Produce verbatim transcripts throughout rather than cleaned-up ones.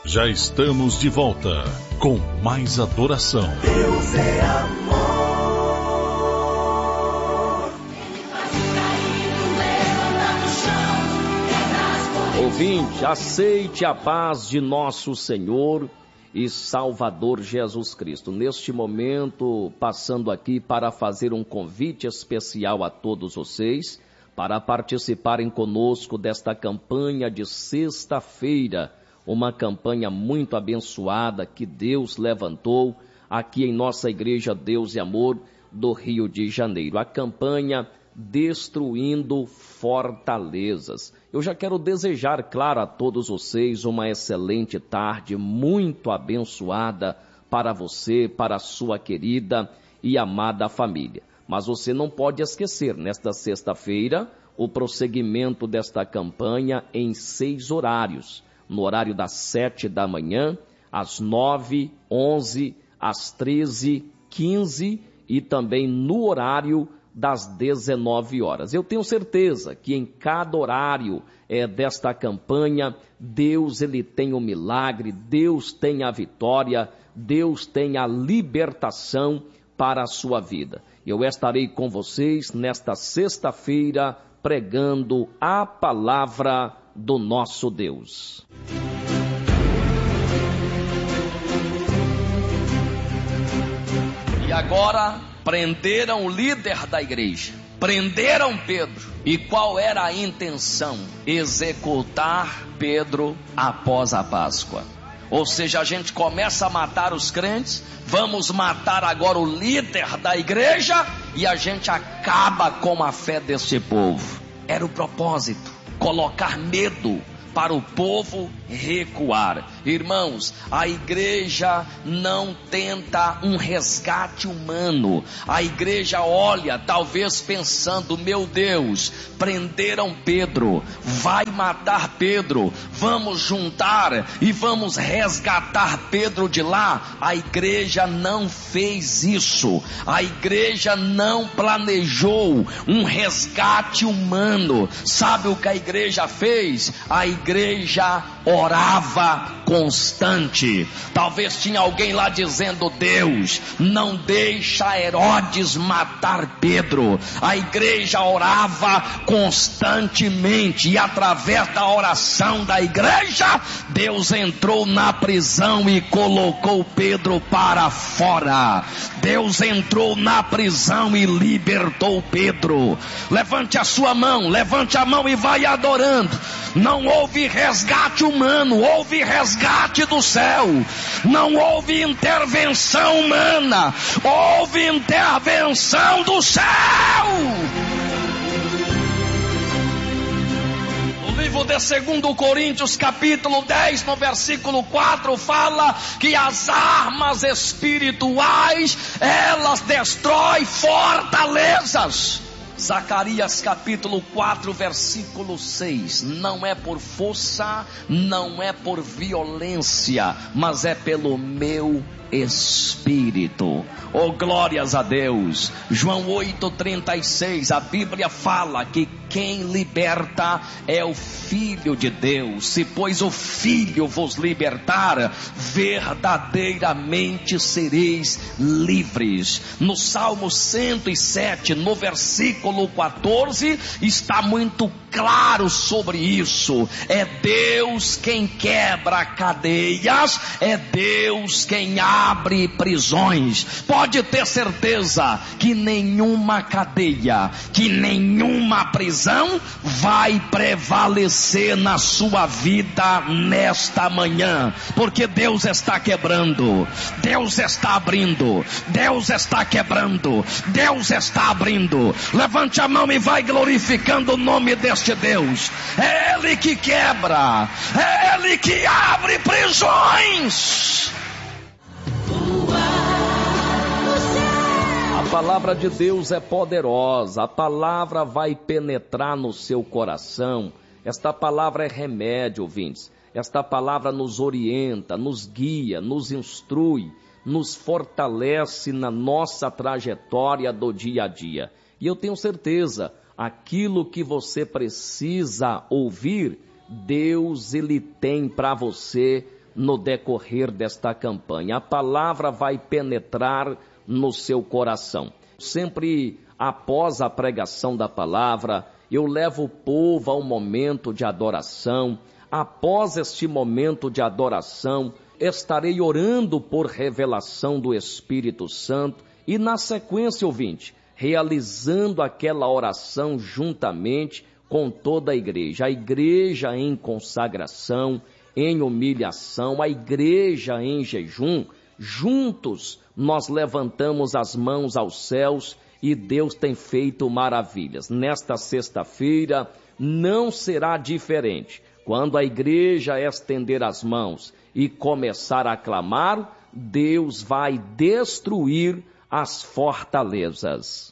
Já estamos de volta com mais adoração. Deus é amor. Ouvinte, aceite a paz de nosso Senhor e Salvador Jesus Cristo. Neste momento, passando aqui para fazer um convite especial a todos vocês para participarem conosco desta campanha de sexta-feira, uma campanha muito abençoada que Deus levantou aqui em nossa Igreja Deus e Amor do Rio de Janeiro. A campanha Destruindo Fortalezas. Eu já quero desejar, claro, a todos vocês uma excelente tarde, muito abençoada para você, para a sua querida e amada família. Mas você não pode esquecer, nesta sexta-feira, o prosseguimento desta campanha em seis horários. No horário das sete da manhã, às nove, onze, às treze, quinze e também no horário das dezenove horas. Eu tenho certeza que em cada horário é, desta campanha, Deus ele tem o milagre, Deus tem a vitória, Deus tem a libertação para a sua vida. Eu estarei com vocês nesta sexta-feira pregando a palavra do nosso Deus. E agora, prenderam o líder da igreja, prenderam Pedro. E qual era a intenção? Executar Pedro após a Páscoa. Ou seja, a gente começa a matar os crentes, vamos matar agora o líder da igreja e a gente acaba com a fé desse povo. Era o propósito, colocar medo para o povo recuar. Irmãos, a igreja não tenta um resgate humano. A igreja olha, talvez pensando, meu Deus, prenderam Pedro, vai matar Pedro, vamos juntar e vamos resgatar Pedro de lá. A igreja não fez isso. A igreja não planejou um resgate humano. Sabe o que a igreja fez? A igreja orava constante. Talvez tinha alguém lá dizendo, Deus, não deixa Herodes matar Pedro. A igreja orava constantemente e através da oração da igreja, Deus entrou na prisão e colocou Pedro para fora. Deus entrou na prisão e libertou Pedro. Levante a sua mão, levante a mão e vai adorando. Não houve resgate humano, houve resgate do céu. Não houve intervenção humana, houve intervenção do céu. O livro de segundo Coríntios, capítulo dez, no versículo quatro, fala que as armas espirituais, elas destroem fortalezas. Zacarias capítulo quatro, versículo seis, não é por força, não é por violência, mas é pelo meu Espírito. Oh, glórias a Deus. João oito, trinta e seis, a Bíblia fala que quem liberta é o Filho de Deus. Se pois o Filho vos libertar, verdadeiramente sereis livres. No Salmo cento e sete, no versículo quatorze, está muito claro sobre isso. É Deus quem quebra cadeias, é Deus quem abre prisões. Pode ter certeza que nenhuma cadeia, que nenhuma prisão vai prevalecer na sua vida nesta manhã, porque Deus está quebrando, Deus está abrindo, Deus está quebrando, Deus está abrindo. Levante a mão e vai glorificando o nome deste Deus. É Ele que quebra, é Ele que abre prisões. A palavra de Deus é poderosa, a palavra vai penetrar no seu coração. Esta palavra é remédio, ouvintes. Esta palavra nos orienta, nos guia, nos instrui, nos fortalece na nossa trajetória do dia a dia. E eu tenho certeza, aquilo que você precisa ouvir, Deus ele tem para você no decorrer desta campanha. A palavra vai penetrar no seu coração. Sempre após a pregação da palavra, eu levo o povo a um momento de adoração. Após este momento de adoração, estarei orando por revelação do Espírito Santo e, na sequência, ouvinte, realizando aquela oração juntamente com toda a igreja. A igreja em consagração, em humilhação, a igreja em jejum. Juntos nós levantamos as mãos aos céus e Deus tem feito maravilhas. Nesta sexta-feira não será diferente. Quando a igreja estender as mãos e começar a clamar, Deus vai destruir as fortalezas.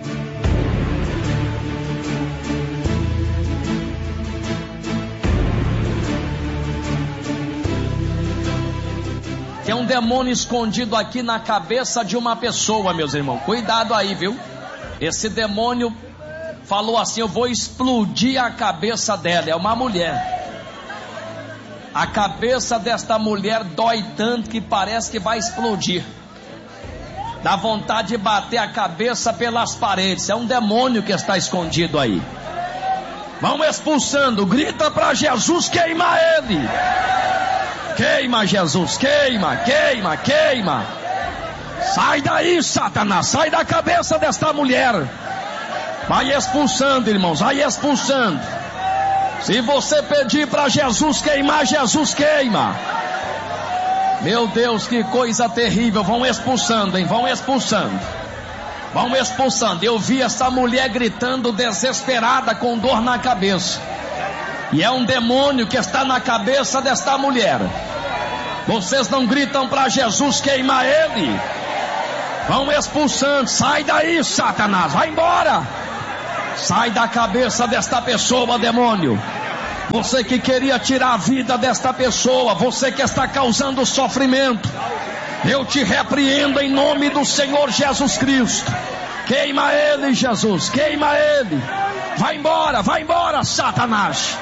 Tem um demônio escondido aqui na cabeça de uma pessoa, meus irmãos. Cuidado aí, viu? Esse demônio falou assim: eu vou explodir a cabeça dela. É uma mulher. A cabeça desta mulher dói tanto que parece que vai explodir. Dá vontade de bater a cabeça pelas paredes. É um demônio que está escondido aí. Vão expulsando. Grita para Jesus queimar ele. Queima, Jesus, queima, queima, queima. Sai daí, Satanás, sai da cabeça desta mulher. Vai expulsando, irmãos, vai expulsando. Se você pedir para Jesus queimar, Jesus queima. Meu Deus, que coisa terrível. Vão expulsando, hein, vão expulsando. Vão expulsando. Eu vi essa mulher gritando desesperada com dor na cabeça. E é um demônio que está na cabeça desta mulher. Vocês não gritam para Jesus queimar ele? Vão expulsando. Sai daí, Satanás, vai embora. Sai da cabeça desta pessoa, demônio. Você que queria tirar a vida desta pessoa, você que está causando sofrimento, eu te repreendo em nome do Senhor Jesus Cristo. Queima ele, Jesus, queima ele. Vai embora, vai embora, Satanás.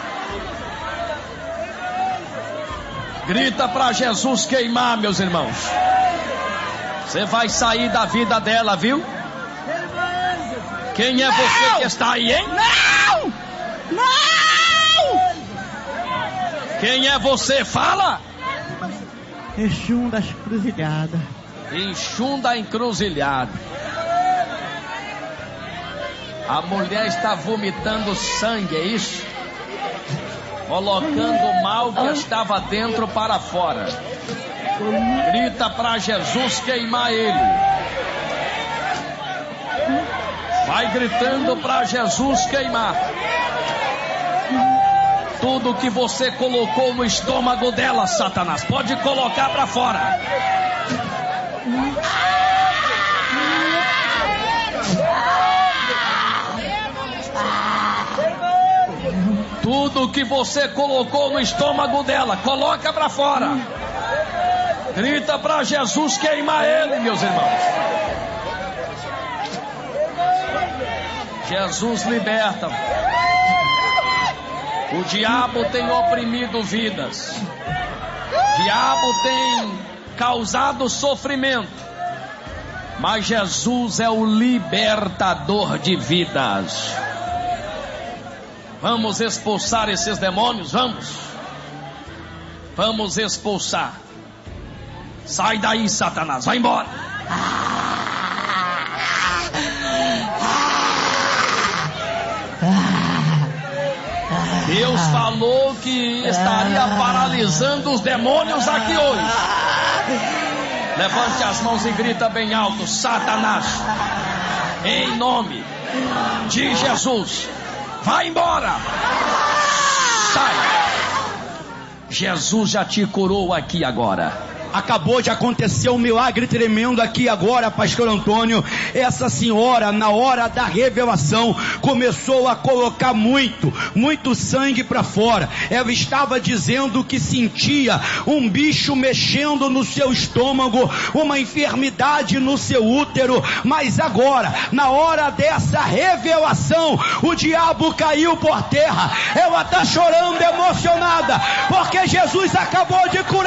Grita para Jesus queimar, meus irmãos. Você vai sair da vida dela, viu? Quem é você que está aí, hein? Não! Não! Quem é você? Fala! Exum da encruzilhada. Exum da encruzilhada. A mulher está vomitando sangue, é isso? Colocando o mal que estava dentro para fora. Grita para Jesus queimar ele. Vai gritando para Jesus queimar. Tudo que você colocou no estômago dela, Satanás, pode colocar para fora. Tudo que você colocou no estômago dela, coloca para fora. Grita para Jesus queimar ele, meus irmãos. Jesus liberta. O diabo tem oprimido vidas. O diabo tem causado sofrimento. Mas Jesus é o libertador de vidas. Vamos expulsar esses demônios, vamos. Vamos expulsar. Sai daí, Satanás, vai embora. Deus falou que estaria paralisando os demônios aqui hoje. Levante as mãos e grita bem alto: Satanás, em nome de Jesus, vai embora. Sai. Jesus já te curou aqui agora. Acabou de acontecer um milagre tremendo aqui agora, pastor Antônio. Essa senhora, na hora da revelação, começou a colocar muito, muito sangue para fora. Ela estava dizendo que sentia um bicho mexendo no seu estômago, uma enfermidade no seu útero. Mas agora, na hora dessa revelação, o diabo caiu por terra. Ela está chorando emocionada, porque Jesus acabou de curar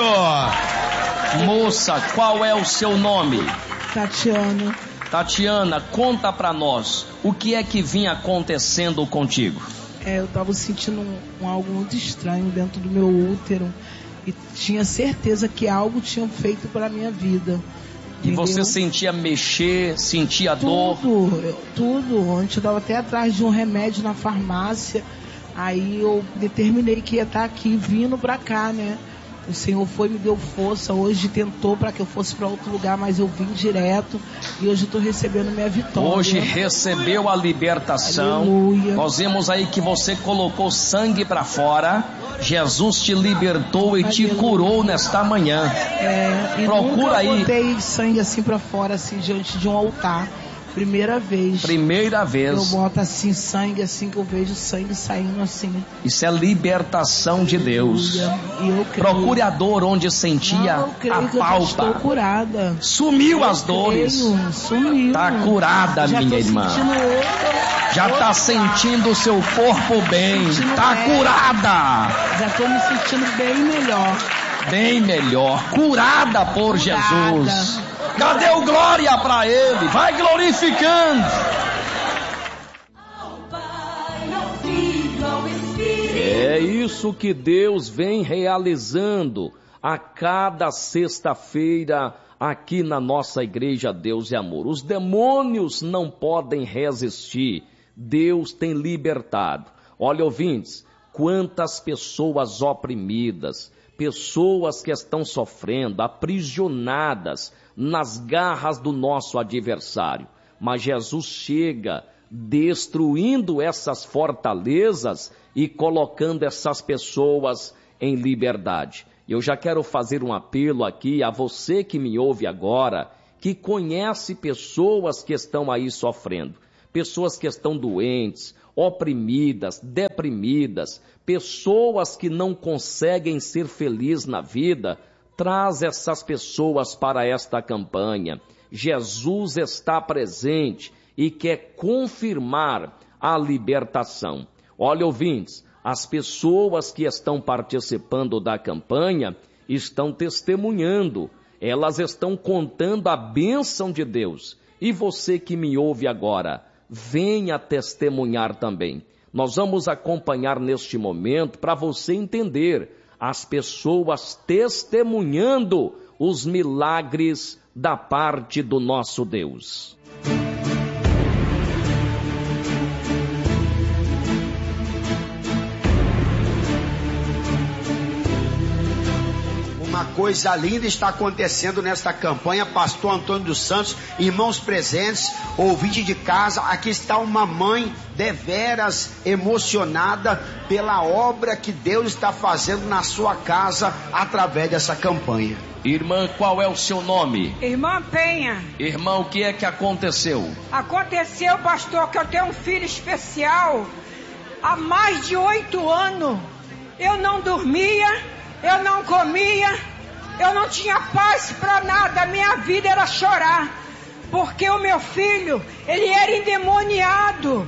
Moça, qual é o seu nome? Tatiana. Tatiana, conta pra nós, o que é que vinha acontecendo contigo? É, eu tava sentindo um, um algo muito estranho dentro do meu útero e tinha certeza que algo tinha feito pra minha vida. E Entendeu? você sentia mexer, sentia dor? Tudo, eu- tudo. Antes eu tava até atrás de um remédio na farmácia. Aí eu determinei que ia estar aqui, vindo pra cá, né? O Senhor foi e me deu força. Hoje tentou para que eu fosse para outro lugar, mas eu vim direto. E hoje eu tô recebendo minha vitória. Hoje recebeu a libertação. Aleluia. Nós vemos aí que você colocou sangue para fora. Jesus te libertou e te Aleluia. curou nesta manhã. É, e Procura nunca aí. botei sangue assim pra fora, assim, diante de um altar. Primeira vez. Primeira Eu vez. boto assim, sangue, assim, que eu vejo sangue saindo assim. Isso é libertação de Deus. E eu creio. Procure a dor onde sentia Não, eu creio a que eu já estou palpa. curada. Sumiu as dores. Creio, sumiu. Tá curada, Já minha tô irmã. sentindo outra- Já outra tá parte. sentindo o seu corpo bem. Sentindo Tá leve. curada. Já tô me sentindo bem melhor. Bem melhor. Curada por Curada. Jesus. Cadê o glória para Ele? Vai glorificando. É isso que Deus vem realizando a cada sexta-feira aqui na nossa igreja Deus e Amor. Os demônios não podem resistir. Deus tem libertado. Olha, ouvintes, quantas pessoas oprimidas, pessoas que estão sofrendo, aprisionadas nas garras do nosso adversário. Mas Jesus chega destruindo essas fortalezas e colocando essas pessoas em liberdade. Eu já quero fazer um apelo aqui a você que me ouve agora, que conhece pessoas que estão aí sofrendo, pessoas que estão doentes, oprimidas, deprimidas, pessoas que não conseguem ser felizes na vida. Traz essas pessoas para esta campanha. Jesus está presente e quer confirmar a libertação. Olha, ouvintes, as pessoas que estão participando da campanha estão testemunhando, elas estão contando a bênção de Deus. E você que me ouve agora, venha testemunhar também. Nós vamos acompanhar neste momento para você entender as pessoas testemunhando os milagres da parte do nosso Deus. Uma coisa linda está acontecendo nesta campanha, pastor Antônio dos Santos, irmãos presentes, ouvinte de casa. Aqui está uma mãe deveras emocionada pela obra que Deus está fazendo na sua casa através dessa campanha. Irmã, qual é o seu nome? Irmã Penha, Irmã, o que é que aconteceu? aconteceu, pastor, que eu tenho um filho especial. Há mais de oito anos, eu não dormia, eu não comia, eu não tinha paz para nada, a minha vida era chorar. Porque o meu filho, ele era endemoniado.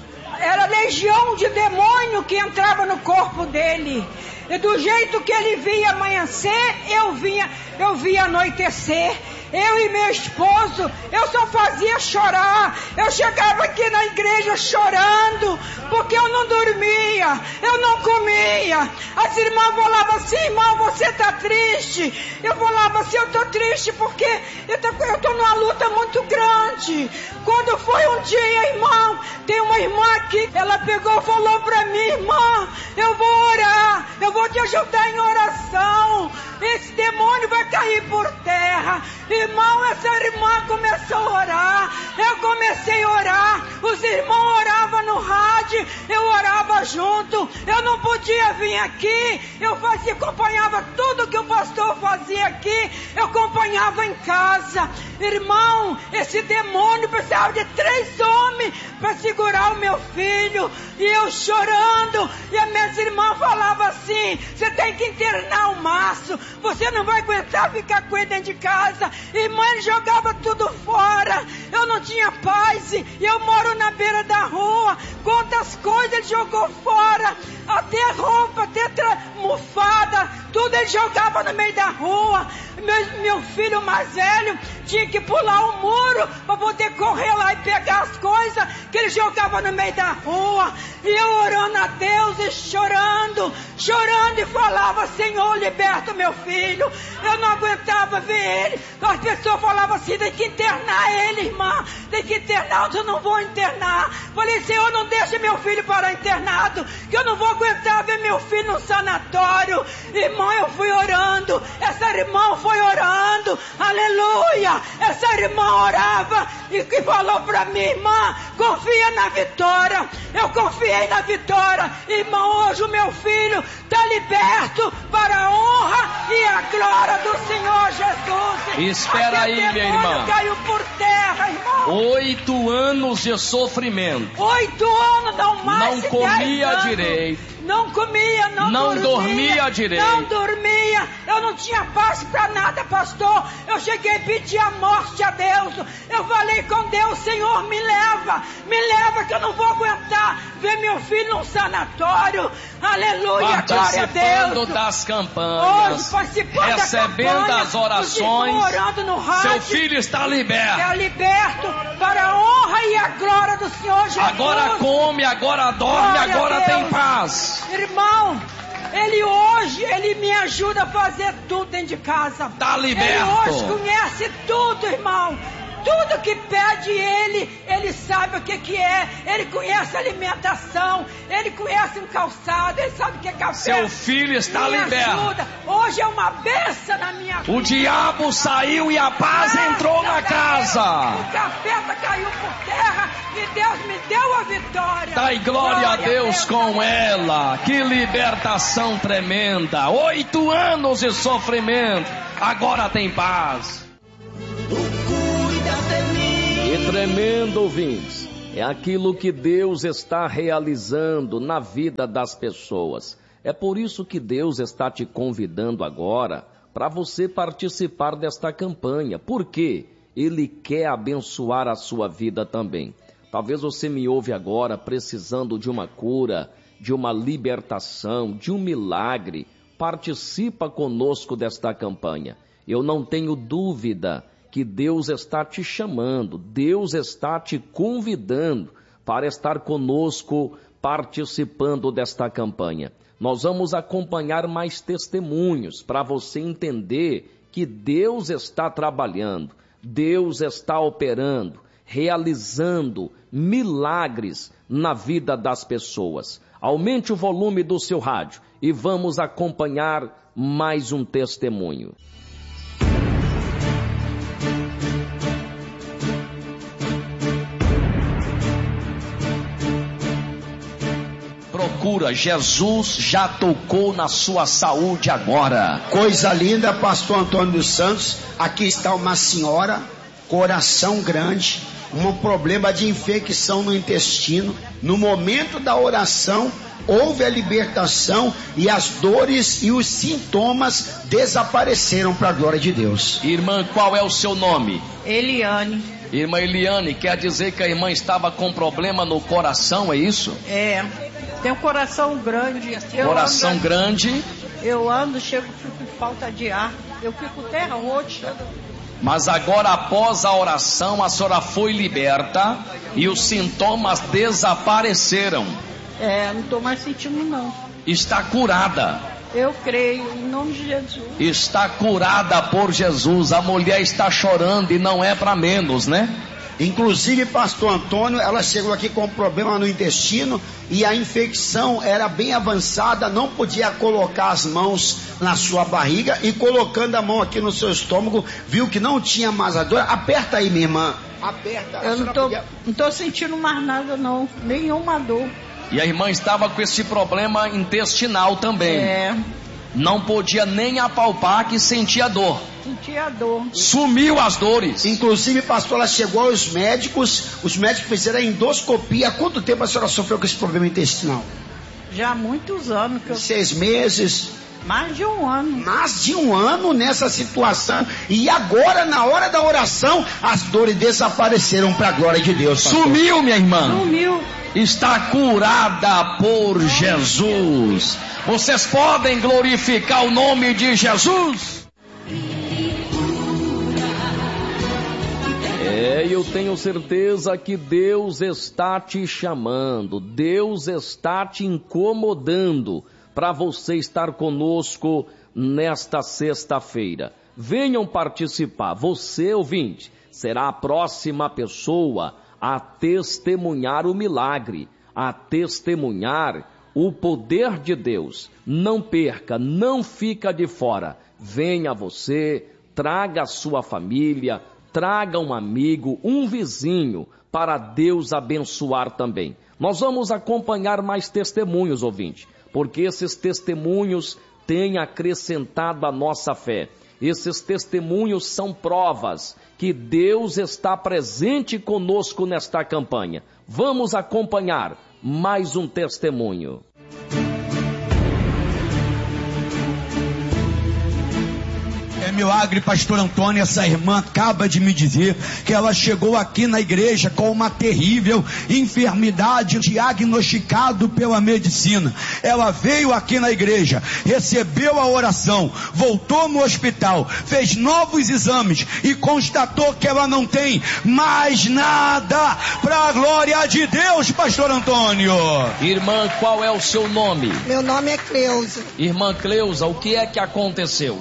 Era legião de demônio que entrava no corpo dele. E do jeito que ele via amanhecer, eu vinha, eu via anoitecer. Eu e meu esposo, eu só fazia chorar. Eu chegava aqui na igreja chorando, porque eu não dormia, eu não comia. As irmãs falavam assim: irmão, você tá triste? Eu falava assim: eu tô triste porque eu tô, eu tô numa luta muito grande. Quando foi um dia, irmão, tem uma irmã aqui, ela pegou e falou pra mim: irmã, eu vou orar, eu vou te ajudar em oração. Esse demônio vai cair por terra. Irmão, essa irmã começou a orar. Eu comecei a orar. Os irmãos oravam no rádio, eu orava junto. Eu não podia vir aqui. Eu fazia, acompanhava tudo que o pastor fazia aqui. Eu acompanhava em casa. Irmão, esse demônio precisava de três homens para segurar o meu filho. E eu chorando. E as minhas irmãs falavam assim: você tem que internar o Márcio. Você não vai aguentar ficar com ele dentro de casa. Irmã, ele jogava tudo fora. Eu não tinha paz. E eu moro na beira da rua. Quantas coisas ele jogou fora. Até roupa, até tra... mofada. Tudo tudo ele jogava no meio da rua. Meu, meu filho mais velho tinha que pular o muro para poder correr lá e pegar as coisas que ele jogava no meio da rua. E eu orando a Deus e chorando, chorando e falava: Senhor, liberta meu filho. Eu não aguentava ver ele. As pessoas falavam assim: tem que internar ele, irmã, tem que internar. Eu não vou internar. Falei: Senhor, não deixe meu filho para internado, que eu não vou aguentar ver meu filho no sanatório. Irmão, eu fui orando, essa irmã foi orando, aleluia. Essa irmã orava e que falou para mim: irmã, confia na vitória. Eu confiei na vitória. Irmão, hoje o meu filho está liberto para a honra e a glória do Senhor Jesus. Espera aí, minha irmã. Caiu por terra, irmão. Oito anos de sofrimento. Oito anos, não mais. Não comia anos. direito. Não comia, não, não dormia, dormia direito. Não dormia. Eu não tinha paz para nada, pastor. Eu cheguei a pedir a morte a Deus. Eu falei com Deus: Senhor, me leva. Me leva, que eu não vou aguentar ver meu filho num sanatório. Aleluia, glória a Deus. Participando das campanhas. Hoje, participando recebendo da campanha, as orações. Orando no rádio. Seu filho está liberto. É liberto para a honra e a glória do Senhor Jesus. Agora come, agora dorme, glória agora tem paz. Irmão, ele hoje, ele me ajuda a fazer tudo dentro de casa. Está liberto. Ele hoje conhece tudo, irmão. Tudo que pede ele, ele sabe o que que é. Ele conhece alimentação, ele conhece um calçado, ele sabe o que é café. Seu filho está me liberto. Ajuda. Hoje é uma bênção na minha vida. O diabo saiu e a paz ah, entrou na casa. O cafeta caiu por terra e Deus me deu a vitória. Dai glória, glória a Deus, Deus com ela. Que libertação tremenda. Oito anos de sofrimento, agora tem paz. E tremendo, ouvintes, é aquilo que Deus está realizando na vida das pessoas. É por isso que Deus está te convidando agora para você participar desta campanha, porque Ele quer abençoar a sua vida também. Talvez você me ouve agora precisando de uma cura, de uma libertação, de um milagre. Participa conosco desta campanha. Eu não tenho dúvida que Deus está te chamando, Deus está te convidando para estar conosco participando desta campanha. Nós vamos acompanhar mais testemunhos para você entender que Deus está trabalhando, Deus está operando, realizando milagres na vida das pessoas. Aumente o volume do seu rádio e vamos acompanhar mais um testemunho. Procura, Jesus já tocou na sua saúde agora. Coisa linda, pastor Antônio dos Santos. Aqui está uma senhora, coração grande, um problema de infecção no intestino. No momento da oração, houve a libertação e as dores e os sintomas desapareceram para a glória de Deus. Irmã, qual é o seu nome? Eliane. Irmã Eliane, quer dizer que a irmã estava com problema no coração, é isso? É. Tem um coração grande. Eu coração ando, grande. Eu ando, chego, fico com falta de ar. Eu fico terra roxa. Mas agora, após a oração, a senhora foi liberta e os sintomas desapareceram. É, não estou mais sentindo não. Está curada. Eu creio, em nome de Jesus. Está curada por Jesus. A mulher está chorando e não é para menos, né? Inclusive, pastor Antônio, ela chegou aqui com um problema no intestino e a infecção era bem avançada, não podia colocar as mãos na sua barriga e colocando a mão aqui no seu estômago, viu que não tinha mais a dor. Aperta aí, minha irmã. Aperta. Eu não tô, podia... não tô sentindo mais nada não, nenhuma dor. E a irmã estava com esse problema intestinal também. É. Não podia nem apalpar que sentia dor. Sentia dor. Sumiu as dores. Inclusive, pastor, ela chegou aos médicos, os médicos fizeram a endoscopia. Há quanto tempo a senhora sofreu com esse problema intestinal? Já há muitos anos. Que eu... Seis meses. Mais de um ano. Mais de um ano nessa situação. E agora, na hora da oração, as dores desapareceram para a glória de Deus. Pastor. Sumiu, minha irmã. Sumiu. está curada por Jesus. Vocês podem glorificar o nome de Jesus? É, eu tenho certeza que Deus está te chamando, Deus está te incomodando para você estar conosco nesta sexta-feira. Venham participar. Você, ouvinte, será a próxima pessoa a testemunhar o milagre, a testemunhar o poder de Deus. Não perca, não fica de fora. Venha você, traga a sua família, traga um amigo, um vizinho, para Deus abençoar também. Nós vamos acompanhar mais testemunhos, ouvinte, porque esses testemunhos têm acrescentado a nossa fé. Esses testemunhos são provas que Deus está presente conosco nesta campanha. Vamos acompanhar mais um testemunho. É milagre, pastor Antônio. Essa irmã acaba de me dizer que ela chegou aqui na igreja com uma terrível enfermidade diagnosticado pela medicina. Ela veio aqui na igreja, recebeu a oração, voltou no hospital, fez novos exames e constatou que ela não tem mais nada, para a glória de Deus, pastor Antônio. Irmã, qual é o seu nome? Meu nome é Cleusa. Irmã Cleusa, o que é que aconteceu?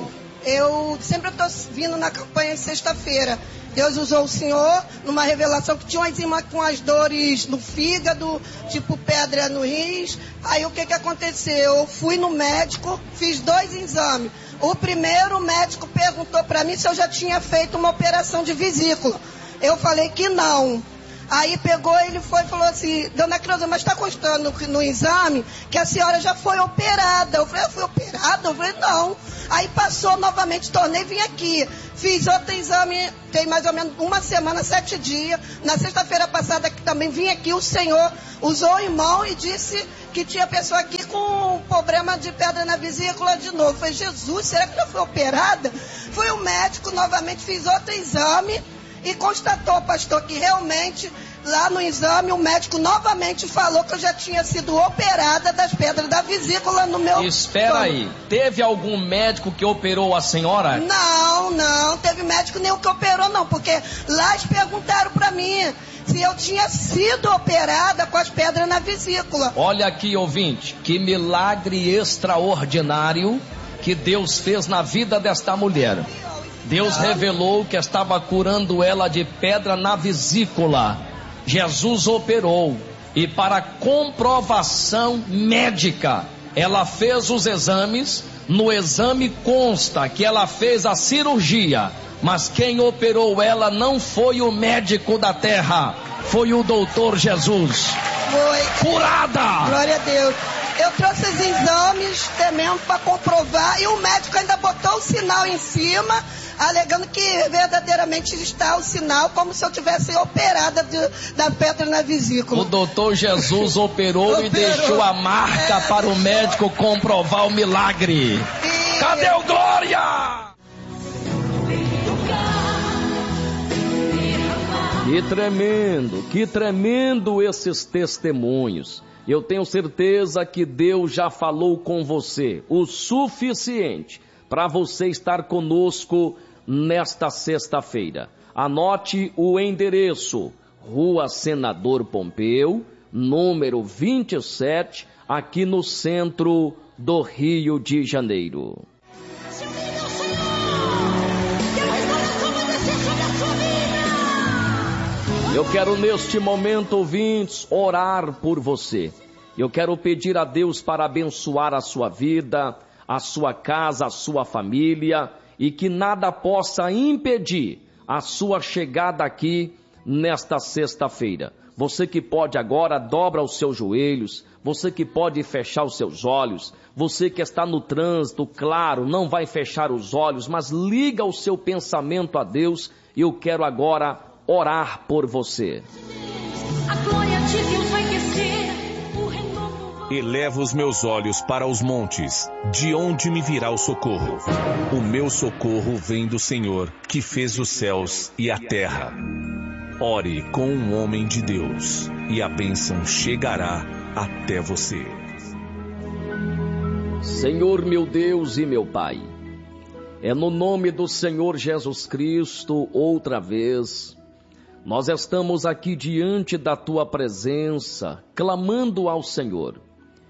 Eu sempre estou vindo na campanha de sexta-feira. Deus usou o Senhor numa revelação que tinha umas irmãs com as dores no fígado, tipo pedra no rins. Aí o que que aconteceu? Eu fui no médico, fiz dois exames. O primeiro, o médico perguntou para mim se eu já tinha feito uma operação de vesícula. Eu falei que não. Aí pegou, ele foi e falou assim: dona Cleusa, mas está constando no, no exame que a senhora já foi operada. Eu falei: eu fui operada? Eu falei: não. Aí passou novamente, tornei, vim aqui. Fiz outro exame, tem mais ou menos uma semana, sete dias. Na sexta-feira passada que também vim aqui, o Senhor usou o irmão e disse que tinha pessoa aqui com problema de pedra na vesícula de novo. Eu falei: Jesus, será que já foi operada? Fui o médico, novamente fiz outro exame. E constatou, pastor, que realmente lá no exame o médico novamente falou que eu já tinha sido operada das pedras da vesícula no meu... Espera aí, teve algum médico que operou a senhora? Não, não, teve médico nenhum que operou não, porque lá eles perguntaram para mim se eu tinha sido operada com as pedras na vesícula. Olha aqui, ouvinte, que milagre extraordinário que Deus fez na vida desta mulher. Deus revelou que estava curando ela de pedra na vesícula. Jesus operou e para comprovação médica, ela fez os exames. No exame consta que ela fez a cirurgia, mas quem operou ela não foi o médico da terra, foi o doutor Jesus. Foi. Curada! Glória a Deus. Eu trouxe os exames mesmo para comprovar e o médico ainda botou o sinal em cima, alegando que verdadeiramente está o sinal, como se eu tivesse operada de, da pedra na vesícula. O doutor Jesus operou, operou e deixou a marca é. para o médico comprovar o milagre. E... Cadê o glória? Que tremendo, que tremendo esses testemunhos. Eu tenho certeza que Deus já falou com você o suficiente para você estar conosco nesta sexta-feira. Anote o endereço: Rua Senador Pompeu, número vinte e sete, aqui no centro do Rio de Janeiro. Eu quero neste momento, ouvintes, orar por você. Eu quero pedir a Deus para abençoar a sua vida, a sua casa, a sua família, e que nada possa impedir a sua chegada aqui nesta sexta-feira. Você que pode agora, dobra os seus joelhos, você que pode fechar os seus olhos, você que está no trânsito, claro, não vai fechar os olhos, mas liga o seu pensamento a Deus. Eu quero agora orar por você. A glória de Deus vai descer, o renovo... Elevo os meus olhos para os montes, de onde me virá o socorro? O meu socorro vem do Senhor, que fez os céus e a terra. Ore com um homem de Deus e a bênção chegará até você. Senhor meu Deus e meu Pai, é no nome do Senhor Jesus Cristo, outra vez, nós estamos aqui diante da Tua presença, clamando ao Senhor.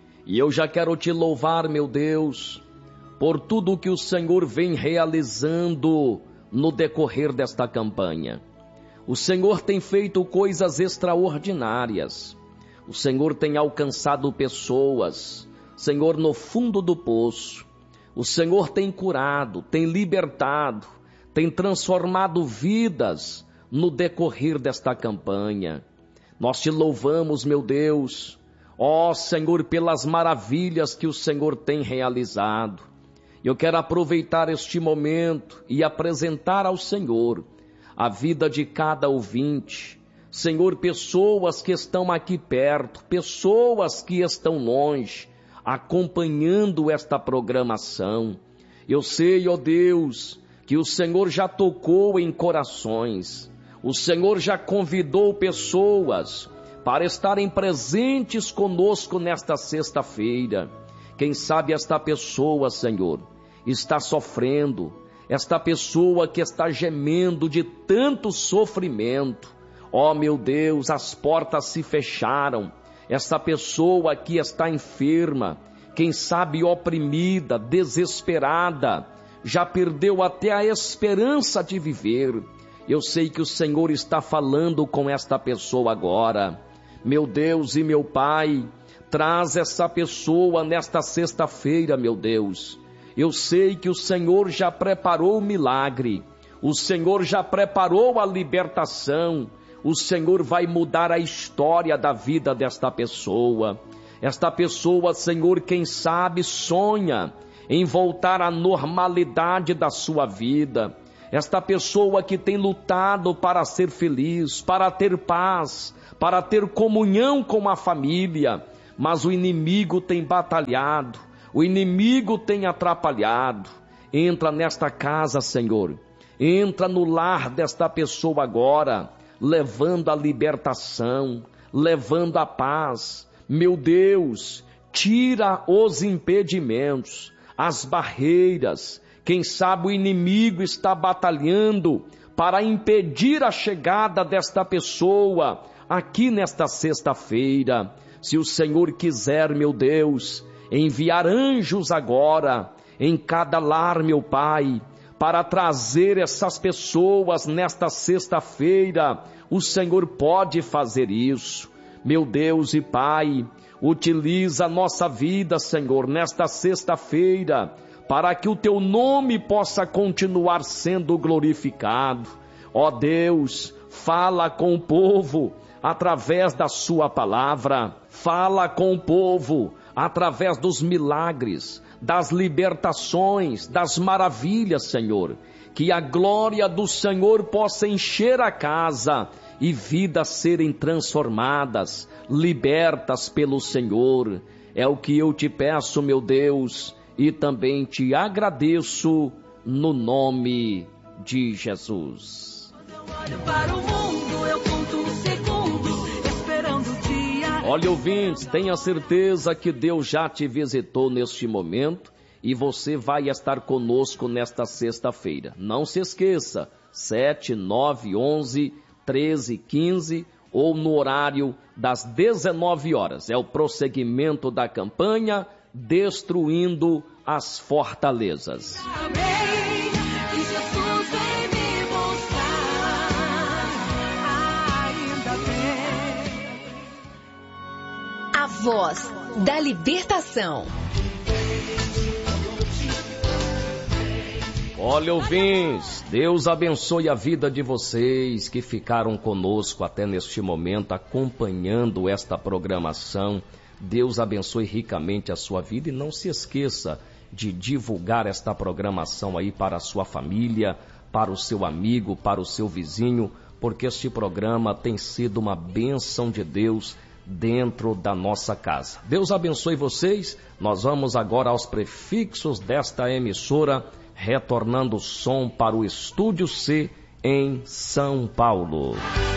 E eu já quero Te louvar, meu Deus, por tudo que o Senhor vem realizando no decorrer desta campanha. O Senhor tem feito coisas extraordinárias. O Senhor tem alcançado pessoas, Senhor, no fundo do poço. O Senhor tem curado, tem libertado, tem transformado vidas no decorrer desta campanha. Nós Te louvamos, meu Deus, ó Senhor, pelas maravilhas que o Senhor tem realizado. Eu quero aproveitar este momento e apresentar ao Senhor a vida de cada ouvinte. Senhor, pessoas que estão aqui perto, pessoas que estão longe, acompanhando esta programação. Eu sei, ó Deus, que o Senhor já tocou em corações. O Senhor já convidou pessoas para estarem presentes conosco nesta sexta-feira. Quem sabe esta pessoa, Senhor, está sofrendo, esta pessoa que está gemendo de tanto sofrimento. Ó meu Deus, as portas se fecharam. Esta pessoa que está enferma, quem sabe oprimida, desesperada, já perdeu até a esperança de viver. Eu sei que o Senhor está falando com esta pessoa agora. Meu Deus e meu Pai, traz essa pessoa nesta sexta-feira, meu Deus. Eu sei que o Senhor já preparou o milagre, o Senhor já preparou a libertação, o Senhor vai mudar a história da vida desta pessoa. Esta pessoa, Senhor, quem sabe sonha em voltar à normalidade da sua vida. Esta pessoa que tem lutado para ser feliz, para ter paz, para ter comunhão com a família, mas o inimigo tem batalhado, o inimigo tem atrapalhado. Entra nesta casa, Senhor, entra no lar desta pessoa agora, levando a libertação, levando a paz. Meu Deus, tira os impedimentos, as barreiras. Quem sabe o inimigo está batalhando para impedir a chegada desta pessoa aqui nesta sexta-feira. Se o Senhor quiser, meu Deus, enviar anjos agora em cada lar, meu Pai, para trazer essas pessoas nesta sexta-feira, o Senhor pode fazer isso. Meu Deus e Pai, utiliza a nossa vida, Senhor, nesta sexta-feira, para que o Teu nome possa continuar sendo glorificado. Ó Deus, fala com o povo através da Sua palavra, fala com o povo através dos milagres, das libertações, das maravilhas, Senhor. Que a glória do Senhor possa encher a casa e vidas serem transformadas, libertas pelo Senhor. É o que eu te peço, meu Deus, e também te agradeço no nome de Jesus. Quando eu olho para o mundo, eu conto os segundos, esperando o dia. Olha, ouvintes, tenha certeza que Deus já te visitou neste momento e você vai estar conosco nesta sexta-feira. Não se esqueça, sete, nove, onze, treze, quinze ou no horário das dezenove horas. É o prosseguimento da campanha Destruindo as Fortalezas. Amém, que Jesus vem me buscar, ainda bem. A voz da libertação. Olha, ouvintes, Deus abençoe a vida de vocês que ficaram conosco até neste momento, acompanhando esta programação. Deus abençoe ricamente a sua vida e não se esqueça de divulgar esta programação aí para a sua família, para o seu amigo, para o seu vizinho, porque este programa tem sido uma bênção de Deus dentro da nossa casa. Deus abençoe vocês. Nós vamos agora aos prefixos desta emissora, retornando o som para o Estúdio C em São Paulo.